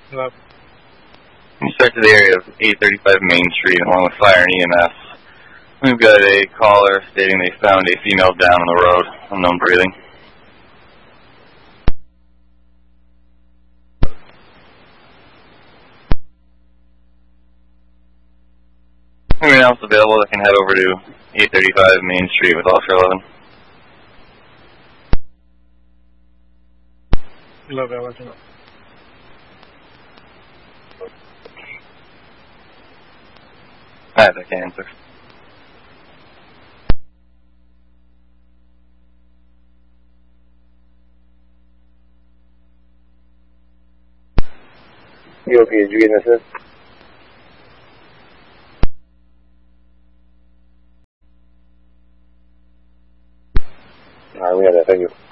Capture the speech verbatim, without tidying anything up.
Hello. You start to the area of eight thirty-five Main Street along with fire and E M S. We've got a caller stating they found a female down on the road, unknown breathing. Anyone else available that can head over to eight thirty-five Main Street with Officer eleven? Hello, Bellington. Alright, I can answer. You okay? Did you get an assist? Alright, we have that. Thank you.